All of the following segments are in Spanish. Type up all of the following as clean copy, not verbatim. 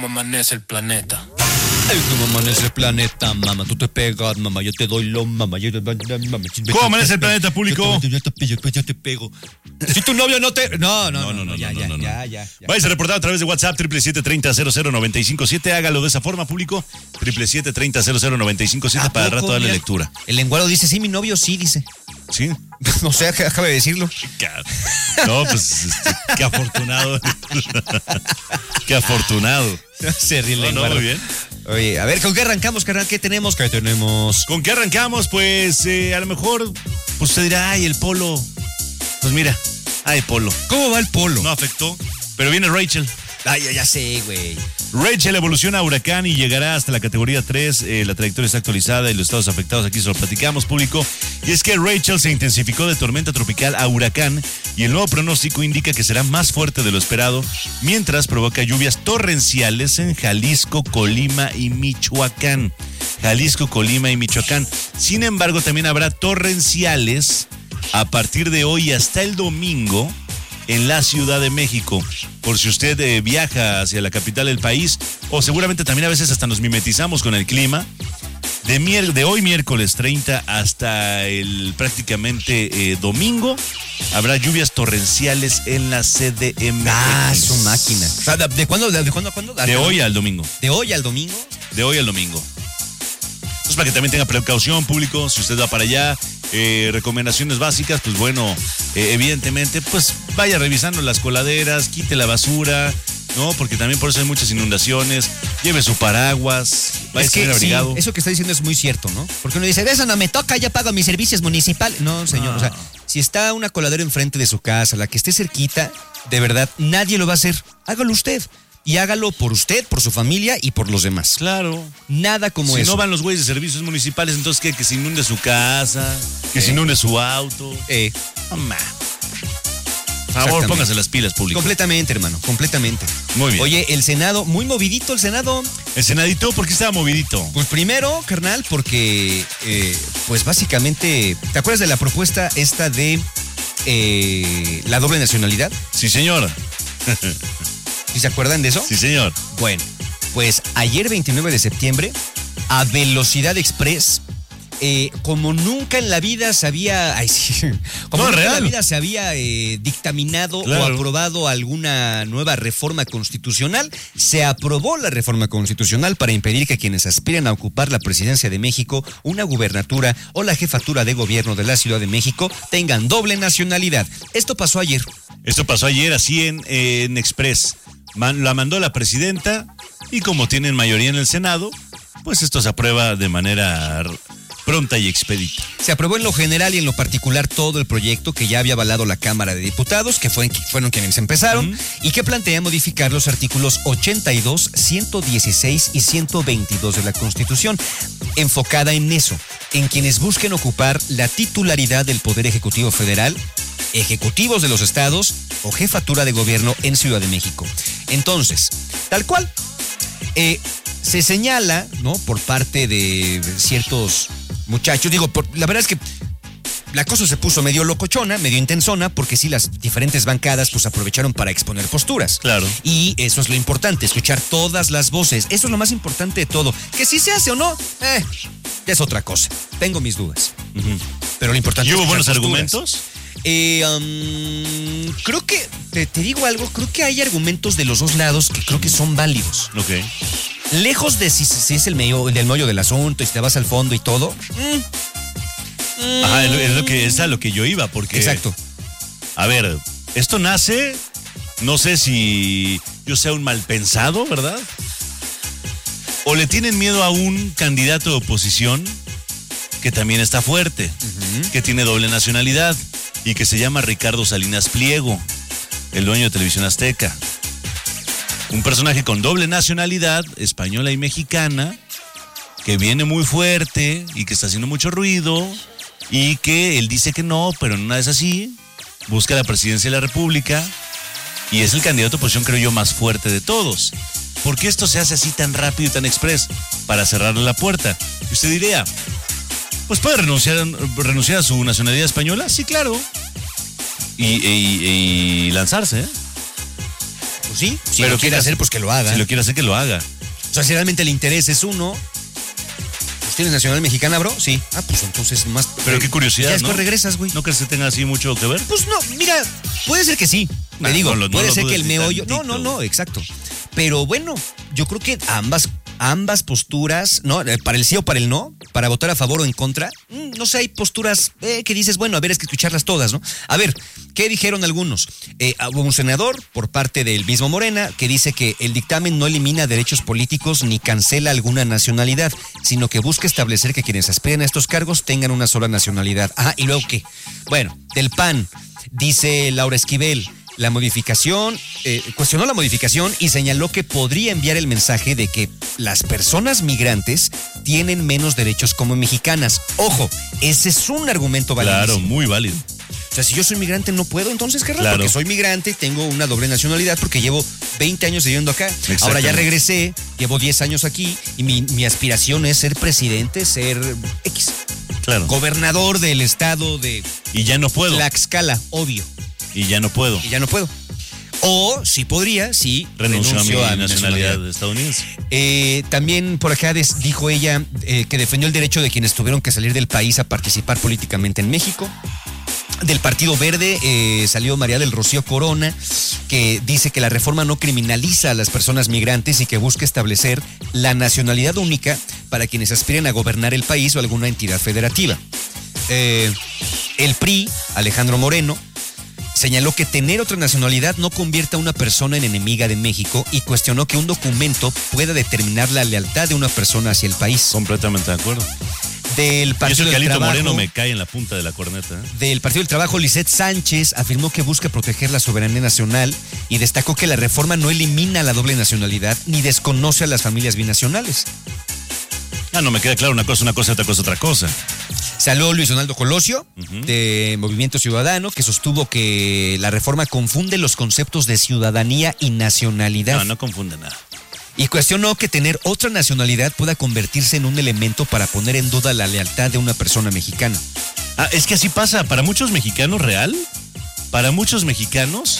cómo amanece el planeta. Ay, cómo amanece el planeta, mamá. Tú te pegas, mamá. Yo te doy lo, mamá. ¿Cómo amanece el planeta, público? Yo te pego. Si tu novio no te... No. Ya. Vais a reportar a través de WhatsApp 777-30-00-957. Hágalo de esa forma, público. 777-30-00-957 para el rato darle lectura. El lenguado dice, sí, mi novio sí, dice. ¿Sí? No sé, acaba de decirlo. No, pues, qué afortunado. Qué afortunado. Se ríe el lenguado. No, muy bien. Oye, a ver, ¿con qué arrancamos, carnal? ¿Qué tenemos? ¿Con qué arrancamos? Pues, a lo mejor, pues usted dirá, ay, el polo. Pues mira, polo. ¿Cómo va el polo? No afectó, pero viene Rachel. Ay, ya sé, güey. Rachel evoluciona a huracán y llegará hasta la categoría 3. La trayectoria está actualizada y los estados afectados aquí se lo platicamos, público. Y es que Rachel se intensificó de tormenta tropical a huracán y el nuevo pronóstico indica que será más fuerte de lo esperado, mientras provoca lluvias torrenciales en Jalisco, Colima y Michoacán. Sin embargo, también habrá torrenciales a partir de hoy hasta el domingo en la Ciudad de México. Por si usted viaja hacia la capital del país, o seguramente también a veces hasta nos mimetizamos con el clima. De hoy miércoles 30 hasta el prácticamente domingo, habrá lluvias torrenciales en la CDMX. Ah, su máquina. O sea, ¿de cuándo a cuándo? De hoy al domingo. ¿De hoy al domingo? De hoy al domingo. Entonces, para que también tenga precaución, público, si usted va para allá, recomendaciones básicas, pues bueno, evidentemente, pues vaya revisando las coladeras, quite la basura, ¿no? Porque también por eso hay muchas inundaciones. Lleve su paraguas, vaya a ser abrigado. Sí, eso que está diciendo es muy cierto, ¿no? Porque uno dice, de eso no me toca, ya pago mis servicios municipales. No, señor, o sea, si está una coladera enfrente de su casa, la que esté cerquita, de verdad, nadie lo va a hacer. Hágalo usted. Y hágalo por usted, por su familia y por los demás. Claro. Nada como eso. Si no van los güeyes de servicios municipales, entonces ¿qué? Que se inunde su casa, que se inunde su auto. Mamá. Por favor, póngase las pilas, público. Completamente, hermano, completamente. Muy bien. Oye, el Senado, muy movidito el Senado. ¿El Senadito? ¿Por qué estaba movidito? Pues primero, carnal, porque, pues básicamente, ¿te acuerdas de la propuesta esta de la doble nacionalidad? Sí, señor. ¿Sí se acuerdan de eso? Sí, señor. Bueno, pues ayer 29 de septiembre, a velocidad express, como nunca en la vida se había... Como nunca en la vida se había dictaminado o aprobado alguna nueva reforma constitucional, se aprobó la reforma constitucional para impedir que quienes aspiren a ocupar la presidencia de México, una gubernatura o la jefatura de gobierno de la Ciudad de México tengan doble nacionalidad. Esto pasó ayer. Así en Express. La mandó la presidenta y como tienen mayoría en el Senado, pues esto se aprueba de manera pronta y expedita. Se aprobó en lo general y en lo particular todo el proyecto que ya había avalado la Cámara de Diputados, que fueron quienes empezaron, y que plantea modificar los artículos 82, 116 y 122 de la Constitución, enfocada en eso, en quienes busquen ocupar la titularidad del Poder Ejecutivo Federal, ejecutivos de los estados o jefatura de gobierno en Ciudad de México. Entonces, tal cual, se señala, ¿no?, por parte de ciertos muchachos, la verdad es que la cosa se puso medio locochona, medio intensona, porque sí, las diferentes bancadas pues aprovecharon para exponer posturas. Claro. Y eso es lo importante, escuchar todas las voces. Eso es lo más importante de todo. Que si se hace o no, es otra cosa. Tengo mis dudas. Pero lo importante ¿Y es hubo buenos posturas. argumentos? Creo que, te digo algo, creo que hay argumentos de los dos lados que creo que son válidos. Ok. Lejos de si es del meollo del asunto y si te vas al fondo y todo. Ajá, es a lo que yo iba, porque... Exacto. A ver, esto nace, no sé si yo sea un mal pensado, ¿verdad? O le tienen miedo a un candidato de oposición que también está fuerte, que tiene doble nacionalidad y que se llama Ricardo Salinas Pliego, el dueño de Televisión Azteca. Un personaje con doble nacionalidad, española y mexicana, que viene muy fuerte y que está haciendo mucho ruido y que él dice que no, pero en una es así, busca la presidencia de la República y es el candidato de oposición, creo yo, más fuerte de todos. ¿Por qué esto se hace así tan rápido y tan express? Para cerrarle la puerta. Y usted diría, pues puede renunciar a su nacionalidad española, sí, claro, y lanzarse, ¿eh? Pues sí, si Pero lo quiere hacer, pues que lo haga. Si lo quiere hacer, que lo haga. O sea, si realmente el interés es uno, pues tienes nacional mexicana, bro. Sí. Ah, pues entonces más. Pero qué curiosidad, ya después ¿no? regresas, güey. ¿No crees que tenga así mucho que ver? Pues no, mira, puede ser que sí. No, Me digo, no puede lo ser que dudes el ni meollo. tantito. No, exacto. Pero bueno, yo creo que ambas posturas, ¿no? Para el sí o para el no, para votar a favor o en contra, no sé, hay posturas que dices, bueno, a ver, es que escucharlas todas, ¿no? A ver, ¿qué dijeron algunos? Hubo un senador por parte del mismo Morena que dice que el dictamen no elimina derechos políticos ni cancela alguna nacionalidad, sino que busca establecer que quienes aspiren a estos cargos tengan una sola nacionalidad. Ah, ¿y luego qué? Bueno, del PAN, dice Laura Esquivel, la modificación, cuestionó la modificación y señaló que podría enviar el mensaje de que las personas migrantes tienen menos derechos como mexicanas. Ojo, ese es un argumento válido. Claro, muy válido. O sea, si yo soy migrante no puedo, entonces qué raro, Claro. porque soy migrante, tengo una doble nacionalidad porque llevo 20 años viviendo acá. Ahora ya regresé, llevo 10 años aquí y mi aspiración es ser presidente, ser X. Claro. Gobernador del estado de Y ya no puedo. Tlaxcala, obvio. Y ya no puedo. Y ya no puedo. O, si podría, sí, Renunció a mi renuncio nacionalidad estadounidense. También por acá dijo ella que defendió el derecho de quienes tuvieron que salir del país a participar políticamente en México. Del Partido Verde salió María del Rocío Corona, que dice que la reforma no criminaliza a las personas migrantes y que busca establecer la nacionalidad única para quienes aspiren a gobernar el país o alguna entidad federativa. El PRI, Alejandro Moreno, señaló que tener otra nacionalidad no convierte a una persona en enemiga de México y cuestionó que un documento pueda determinar la lealtad de una persona hacia el país. Completamente de acuerdo. Del Y Partido eso que del Alito Trabajo, Moreno me cae en la punta de la corneta. Del Partido del Trabajo, Lisette Sánchez afirmó que busca proteger la soberanía nacional y destacó que la reforma no elimina la doble nacionalidad ni desconoce a las familias binacionales. No me queda claro una cosa, otra cosa. Salió Luis Donaldo Colosio, de Movimiento Ciudadano, que sostuvo que la reforma confunde los conceptos de ciudadanía y nacionalidad. No confunde nada. Y cuestionó que tener otra nacionalidad pueda convertirse en un elemento para poner en duda la lealtad de una persona mexicana. Es que así pasa. Para muchos mexicanos, para muchos mexicanos,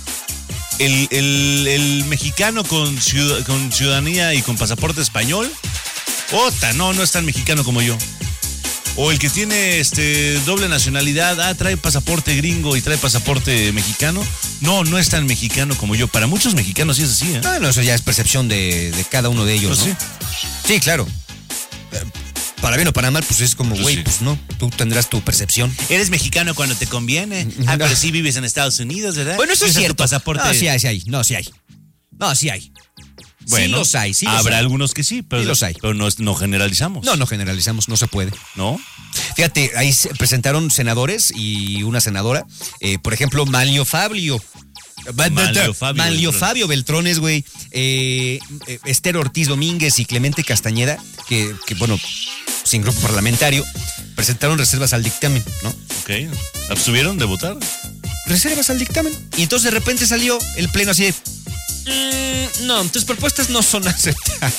el mexicano con ciudadanía y con pasaporte español, no es tan mexicano como yo. O el que tiene doble nacionalidad, trae pasaporte gringo y trae pasaporte mexicano. No es tan mexicano como yo. Para muchos mexicanos sí es así, ¿eh? Bueno, eso ya es percepción de cada uno de ellos, Pues ¿no? Sí, claro. Para bien o para mal, pues es como, Pues güey, sí. pues no, tú tendrás tu percepción. Eres mexicano cuando te conviene. Pero sí vives en Estados Unidos, ¿verdad? Bueno, eso es Usas tu cierto. pasaporte. No, sí hay. No, sí hay. Bueno, sí los hay, sí los habrá hay. algunos que sí, pero, Sí los hay. pero no generalizamos. No generalizamos, no se puede. ¿No? Fíjate, ahí se presentaron senadores y una senadora. Por ejemplo, Manlio Fabio Beltrones, güey. Esther Ortiz Domínguez y Clemente Castañeda, que bueno, sin grupo parlamentario, presentaron reservas al dictamen, ¿no? Ok. ¿Abstuvieron de votar? Reservas al dictamen. Y entonces de repente salió el pleno así de... no, tus propuestas no son aceptadas.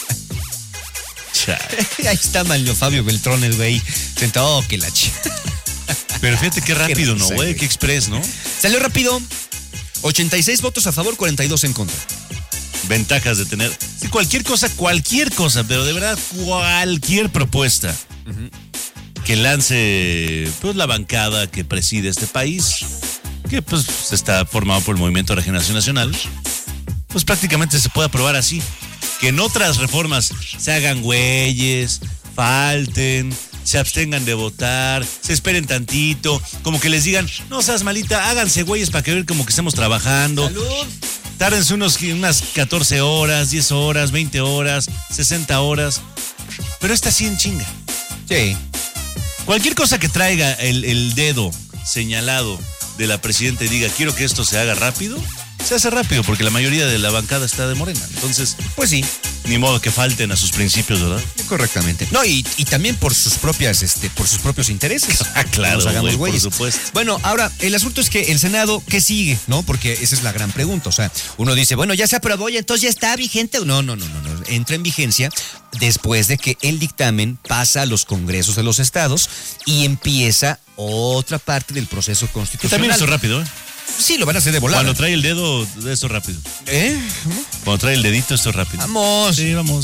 Ahí está Manlio Fabio Beltrones, güey. Sentado, que la Pero fíjate qué rápido, ¿no, risa, güey? güey. Qué express, ¿no? Salió rápido. 86 votos a favor, 42 en contra. Ventajas de tener... Sí, cualquier cosa, pero de verdad cualquier propuesta que lance pues la bancada que preside este país, que pues está formado por el Movimiento de Regeneración Nacional, pues prácticamente se puede aprobar así. Que en otras reformas se hagan güeyes, falten, se abstengan de votar, se esperen tantito, como que les digan, no seas malita, háganse güeyes para que vean como que estamos trabajando. ¡Salud! Tárdense unas 14 horas, 10 horas, 20 horas, 60 horas. Pero esta sí en chinga. Sí. Cualquier cosa que traiga el dedo señalado de la presidenta y diga, quiero que esto se haga rápido, se hace rápido porque la mayoría de la bancada está de Morena. Entonces, Pues sí, ni modo que falten a sus principios, ¿verdad? correctamente. No, y también por sus propios intereses. Claro, No nos hagamos güey, por güeyes. supuesto. Bueno, ahora, el asunto es que el Senado, ¿qué sigue? ¿No? Porque esa es la gran pregunta. O sea, uno dice, bueno, ya se aprobó y entonces ya está vigente. No. Entra en vigencia después de que el dictamen pasa a los congresos de los estados y empieza otra parte del proceso Que constitucional. también esto es rápido, ¿eh? Sí, lo van a hacer de volada. Cuando trae el dedo, esto es rápido. ¿Cómo? Cuando trae el dedito, esto es rápido. Vamos. Sí, vamos.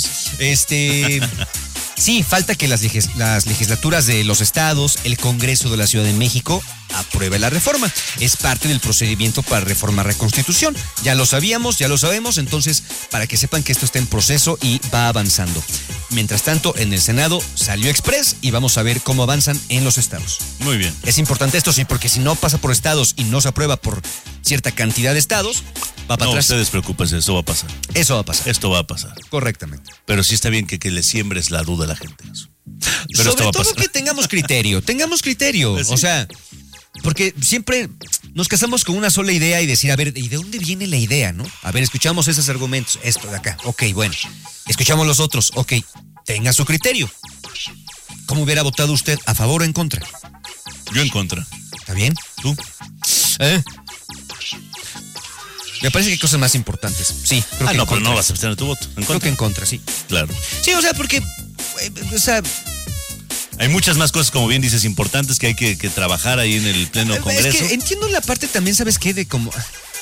Sí, falta que las legislaturas de los estados, el Congreso de la Ciudad de México, apruebe la reforma. Es parte del procedimiento para reformar la Constitución. Ya lo sabíamos, ya lo sabemos, entonces, para que sepan que esto está en proceso y va avanzando. Mientras tanto, en el Senado salió express y vamos a ver cómo avanzan en los estados. Muy bien. Es importante esto, sí, porque si no pasa por estados y no se aprueba por cierta cantidad de estados, va para No, atrás. ustedes preocúpense, esto va a pasar. Eso va a pasar. Esto va a pasar. Correctamente. Pero sí está bien que le siembres la duda a la gente. Eso. Pero Sobre esto va a todo pasar. que tengamos criterio. Pues sí. O sea, porque siempre nos casamos con una sola idea y decir, a ver, ¿y de dónde viene la idea, no? A ver, escuchamos esos argumentos, esto de acá, ok, bueno. Escuchamos los otros, ok, tenga su criterio. ¿Cómo hubiera votado usted, a favor o en contra? Yo en contra. ¿Está bien? ¿Tú? Me parece que hay cosas más importantes. Sí, creo que en No, pero contra. no vas a abstener tu voto. En Creo contra. que en contra, sí. Claro. Sí, o sea, porque, o sea, Hay muchas más cosas, como bien dices, importantes que hay que trabajar ahí en el pleno Congreso. es que entiendo la parte también, ¿sabes qué? De como...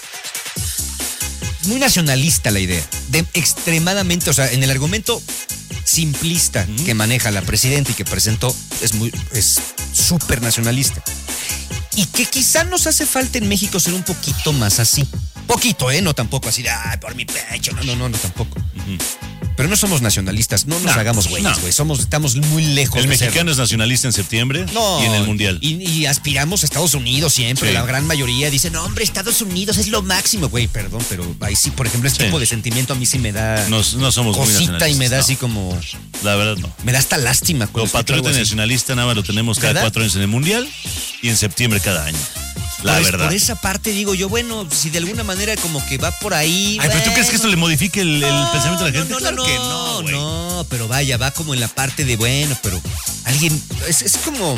Muy nacionalista la idea. De extremadamente, o sea, en el argumento simplista que maneja la presidenta y que presentó, es súper nacionalista. Y que quizá nos hace falta en México ser un poquito más así. Poquito, ¿eh? No tampoco así de, ay, por mi pecho. No, tampoco. Pero no somos nacionalistas, no nos hagamos güeyes, güey. Estamos muy lejos El de serlo. mexicano es nacionalista en septiembre No, y en el Mundial. Y aspiramos a Estados Unidos siempre. Sí. La gran mayoría dice, no, hombre, Estados Unidos es lo máximo. Güey, perdón, pero ahí sí, por ejemplo, este Sí. tipo de sentimiento a mí sí me da No somos muy cosita nacionalistas. y me da no. así como... La verdad, no. Me da hasta lástima. Lo cuando escucho patriota algo y así. nacionalista nada más lo tenemos cada ¿Verdad? 4 años en el Mundial y en septiembre cada año. La verdad. Por esa parte digo yo, bueno, si de alguna manera como que va por ahí... Ay, pero ¿tú crees que esto le modifique el pensamiento de la gente? No, Claro que no, güey. no, pero vaya, va como en la parte de, bueno, pero alguien... Es como...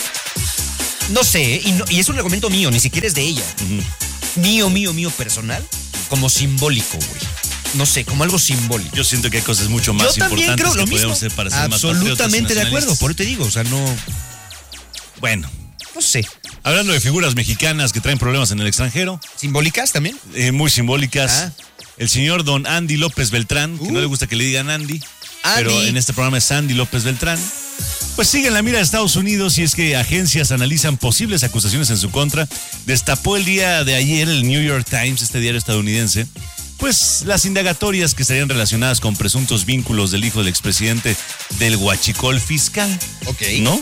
No sé, y es un argumento mío, ni siquiera es de ella. Mío, personal, como simbólico, güey. No sé, como algo simbólico. Yo siento que hay cosas mucho más Yo también importantes creo que lo mismo. podemos hacer para ser más Absolutamente de patriotas y acuerdo, por eso te digo, o sea, no... Bueno, No sé. hablando de figuras mexicanas que traen problemas en el extranjero, ¿Simbólicas también? muy simbólicas, Ah. el señor don Andy López Beltrán, que no le gusta que le digan Andy, pero Andy. en este programa es Andy López Beltrán, pues sigue en la mira de Estados Unidos y es que agencias analizan posibles acusaciones en su contra. Destapó el día de ayer el New York Times, este diario estadounidense, pues las indagatorias que estarían relacionadas con presuntos vínculos del hijo del expresidente del huachicol fiscal. Ok. ¿No?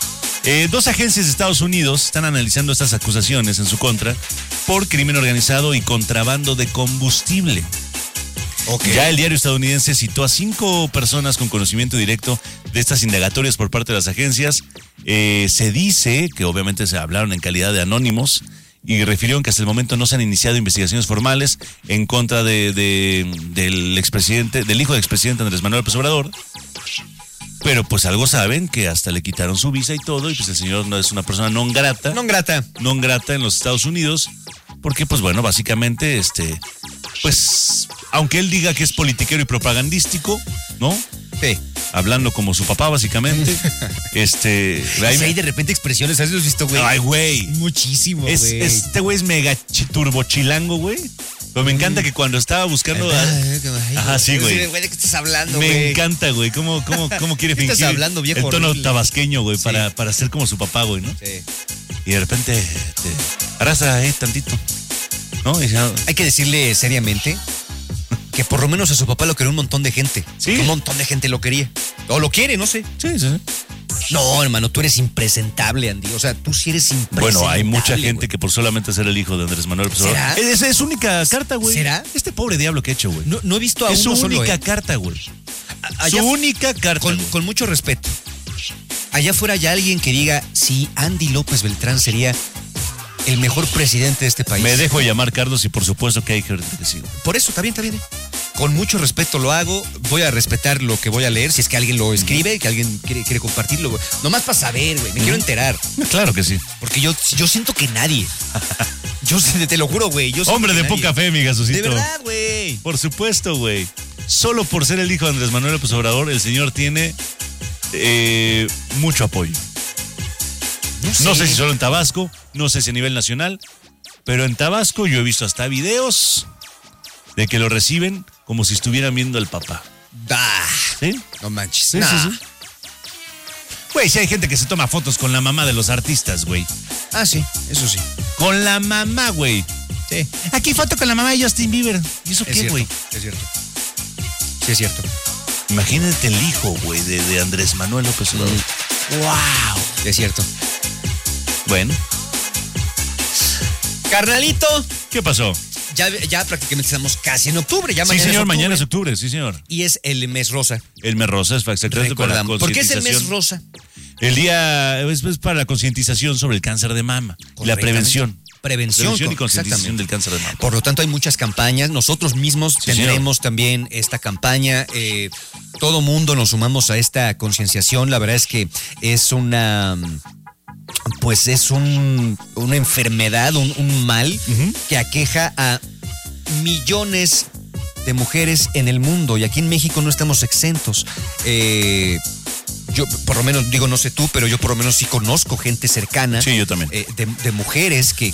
Dos agencias de Estados Unidos están analizando estas acusaciones en su contra por crimen organizado y contrabando de combustible. Ok. Ya el diario estadounidense citó a 5 personas con conocimiento directo de estas indagatorias por parte de las agencias. Se dice que obviamente se hablaron en calidad de anónimos y refirieron que hasta el momento no se han iniciado investigaciones formales en contra del expresidente, del hijo del expresidente Andrés Manuel López Obrador. Pero pues algo saben, que hasta le quitaron su visa y todo, y pues el señor no es una persona non grata. Non grata. Non grata en los Estados Unidos, porque pues bueno, básicamente, pues, aunque él diga que es politiquero y propagandístico, ¿no? Sí. Hablando como su papá, básicamente, ahí Sí, hay de repente expresiones, ¿has visto, güey? Ay, güey. Muchísimo, güey. Este güey es mega turbo chilango, güey. Pero me encanta que cuando estaba buscando... Ajá, sí, güey. ¿De qué estás hablando, Me güey? encanta, güey. ¿Cómo quiere ¿Qué fingir estás hablando, viejo el tono horrible? tabasqueño, güey, Sí. para ser como su papá, güey, ¿no? Sí. Y de repente arrasa ahí tantito, ¿no? Y ya, Hay que decirle seriamente que por lo menos a su papá lo quería un montón de gente. Sí. Un montón de gente lo quería. O lo quiere, no sé. sí. No, hermano, tú eres impresentable, Andy. O sea, tú sí eres impresentable. Bueno, hay mucha gente güey. que por solamente ser el hijo de Andrés Manuel López Obrador. ¿Será? Esa es su única carta, güey. ¿Será? Este pobre diablo que ha hecho, güey. No he visto a Es su uno solo, única ¿eh? carta, güey. Allá Su única carta. con, güey. con mucho respeto. Allá fuera hay alguien que diga, sí, Andy López Beltrán sería el mejor presidente de este país. Me dejo llamar Carlos y por supuesto que hay gente que sí. güey. Por eso, está bien, está bien. Con mucho respeto lo hago. Voy a respetar lo que voy a leer. Si es que alguien lo escribe, que alguien quiere compartirlo, güey. Nomás para saber, güey. Me quiero enterar. Claro que sí. Porque yo siento que nadie. Te lo juro, güey. Yo siento Hombre que de nadie. poca fe, mi Gasusito. De verdad, güey. Por supuesto, güey. Solo por ser el hijo de Andrés Manuel López Obrador, el señor tiene mucho apoyo. No sé si solo en Tabasco, no sé si a nivel nacional, Pero en Tabasco yo he visto hasta videos de que lo reciben como si estuvieran viendo al papá. ¿Sí? No manches. Sí. Güey, si hay gente que se toma fotos con la mamá de los artistas, güey. Ah, sí, eso sí. Con la mamá, güey. Sí. Aquí foto con la mamá de Justin Bieber. ¿Y eso qué, güey? Es cierto. Sí, es cierto. Imagínate el hijo, güey, de Andrés Manuel López Obrador. ¡Wow! Es cierto. Bueno. Carnalito. ¿Qué pasó? Ya prácticamente estamos casi en octubre. Ya Sí, mañana señor, es octubre. mañana es octubre, sí, señor. Y es el mes rosa. El mes rosa es exactamente para la Recordamos. ¿Por qué es el mes concientización. rosa? El día es para la concientización sobre el cáncer de mama. La prevención. Prevención y concientización exactamente. del cáncer de mama. Por lo tanto, hay muchas campañas. Nosotros mismos Sí, tendremos también esta campaña. Todo mundo nos sumamos a esta concienciación. La verdad es que es una enfermedad, un mal que aqueja a millones de mujeres en el mundo. Y aquí en México no estamos exentos. Yo por lo menos, digo, no sé tú, pero yo por lo menos sí conozco gente cercana. Sí, yo también. De mujeres que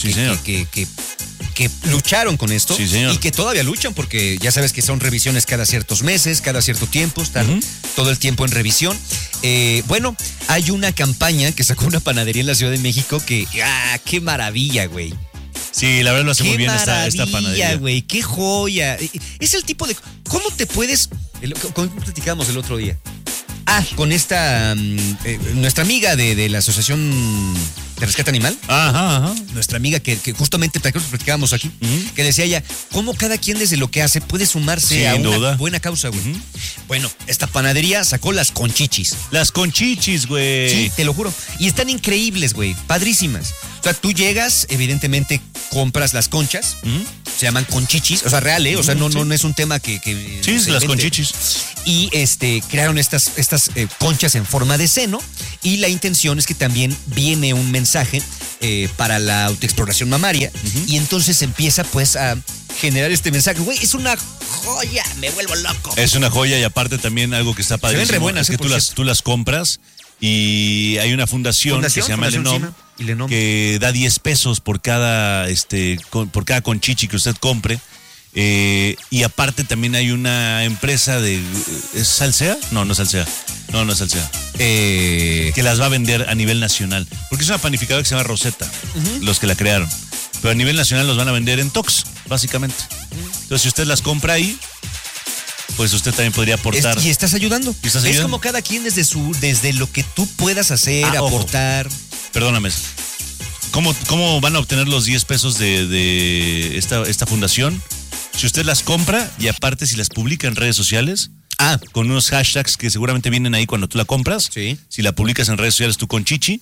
lucharon con esto. Sí, señor. Y que todavía luchan porque ya sabes que son revisiones cada ciertos meses, cada cierto tiempo, están todo el tiempo en revisión. Bueno, hay una campaña que sacó una panadería en la Ciudad de México que, qué maravilla, güey. Sí, la verdad lo hace muy bien esta Qué panadería. maravilla, güey, qué joya. Es el tipo de... ¿Cómo te puedes...? ¿Cómo platicábamos el otro día? Con esta... nuestra amiga de la Asociación de Rescate Animal. Ajá. Nuestra amiga que justamente platicábamos aquí, que decía ella, cómo cada quien desde lo que hace puede sumarse a Sin una duda. buena causa, güey. Bueno, esta panadería sacó las conchichis. Las conchichis, güey. Sí, te lo juro. Y están increíbles, güey. Padrísimas. O sea, tú llegas, evidentemente compras las conchas. Se llaman conchichis. O sea, real, ¿eh? O sea, no es un tema que Sí, se las invente. conchichis. Y crearon estas conchas en forma de seno. Y la intención es que también viene un mensaje para la autoexploración mamaria. Y entonces empieza, pues, a generar este mensaje. Güey, es una joya. Me vuelvo loco. Es una joya y aparte también algo que está padrísimo. ven re buenas, es que por tú las compras y hay una fundación que se llama Fundación Lenom que da 10 pesos por cada por cada conchichi que usted compre. Y aparte también hay una empresa ¿es Salsea? No es Salsea. No es Salsea. Que las va a vender a nivel nacional. Porque es una panificadora que se llama Rosetta, los que la crearon. Pero a nivel nacional los van a vender en Tox, básicamente. Entonces, si usted las compra ahí, pues usted también podría aportar. Y estás ayudando. ¿Estás Es ayudando? como cada quien desde lo que tú puedas hacer, Ojo. aportar. Perdóname. ¿Cómo van a obtener los 10 pesos de esta fundación? Si usted las compra y aparte si las publica en redes sociales, con unos hashtags que seguramente vienen ahí cuando tú la compras. Sí. Si la publicas en redes sociales tú con Chichi,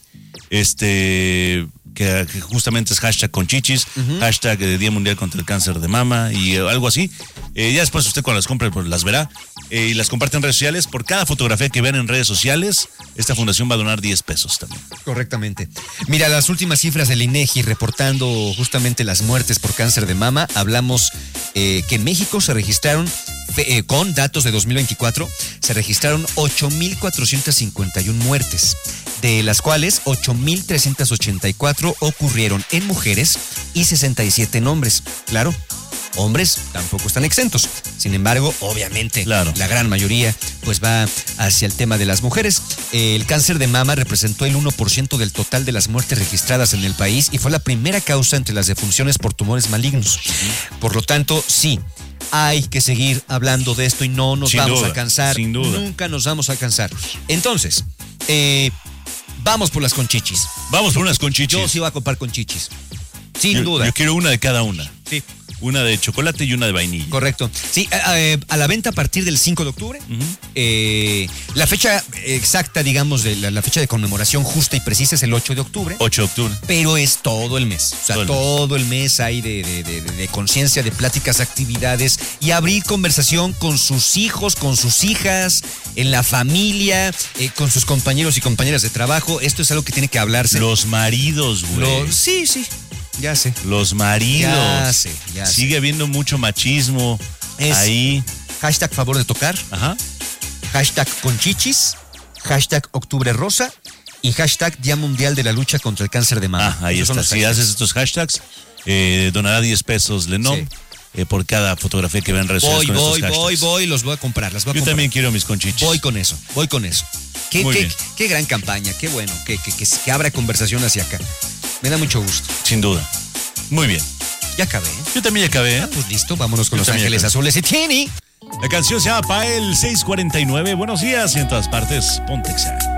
que justamente es hashtag con chichis, hashtag Día Mundial contra el Cáncer de Mama y algo así. Ya después usted cuando las compre pues las verá y las comparte en redes sociales. Por cada fotografía que vean en redes sociales, esta fundación va a donar 10 pesos también. Correctamente. Mira, las últimas cifras del INEGI reportando justamente las muertes por cáncer de mama. Hablamos que en México se registraron, con datos de 2024, se registraron 8,451 muertes, de las cuales 8,384 ocurrieron en mujeres y 67 en hombres. Claro, hombres tampoco están exentos. Sin embargo, obviamente, Claro. la gran mayoría pues va hacia el tema de las mujeres. El cáncer de mama representó el 1% del total de las muertes registradas en el país y fue la primera causa entre las defunciones por tumores malignos. Por lo tanto, sí, hay que seguir hablando de esto y no nos Sin vamos duda, a cansar. sin duda. Nunca nos vamos a cansar. Entonces, vamos por las conchichis. Vamos por unas conchichis. Yo sí voy a comprar conchichis. Sin duda. Yo quiero una de cada una. Sí. Una de chocolate y una de vainilla. Correcto. Sí, a la venta a partir del 5 de octubre. La fecha exacta, digamos, de la fecha de conmemoración justa y precisa es el 8 de octubre. 8 de octubre. Pero es todo el mes. O sea, todo el mes hay de conciencia, de pláticas, actividades y abrir conversación con sus hijos, con sus hijas, en la familia, con sus compañeros y compañeras de trabajo. Esto es algo que tiene que hablarse. Los maridos, güey. Sí. Ya sé. Los maridos. Ya sé. Sigue habiendo mucho machismo ahí. Hashtag favor de tocar. Ajá. Hashtag conchichis. Hashtag octubre rosa. Y hashtag Día Mundial de la Lucha contra el Cáncer de Mama. Ahí Esos son está. los Si hashtags. haces estos hashtags, donará 10 pesos Lenom por cada fotografía que vean en redes sociales con estos hashtags. Voy, los voy a comprar, Yo también quiero mis conchichis. Voy con eso. Qué gran campaña, qué bueno, que abra conversación hacia acá. Me da mucho gusto. Sin duda. Muy bien. Ya acabé. Yo también ya acabé. Pues listo, vámonos con Yo Los también Ángeles acabé. Azules y Tini. La canción se llama Pael 649. Buenos días y en todas partes, Pontexa.